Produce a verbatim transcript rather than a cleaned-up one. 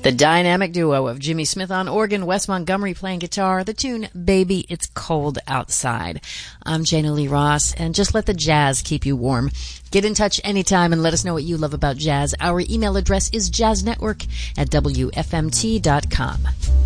The dynamic duo of Jimmy Smith on organ, Wes Montgomery playing guitar, the tune Baby It's Cold Outside. I'm Jana Lee Ross, and just let the jazz keep you warm. Get in touch anytime and let us know what you love about jazz. Our email address is jazznetwork at W F M T dot com.